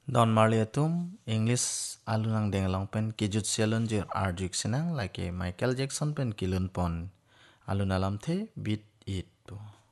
Don Marleytum English alunang dengalong pen kijut sialun jir arjuk sinang like Michael Jackson pen kilun pon alunalam the beat it.